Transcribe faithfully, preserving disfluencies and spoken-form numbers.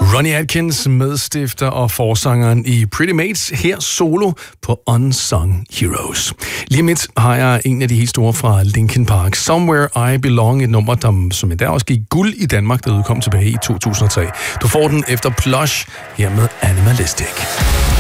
Ronnie Atkins, medstifter og forsangeren i Pretty Mates, her solo på Unsung Heroes. Lige midt har jeg en af de helt store fra Linkin Park, Somewhere I Belong, et nummer, der, som endda også gik guld i Danmark, der udkom tilbage i to tusind og tre. Du får den efter Plush, her med Animalistic.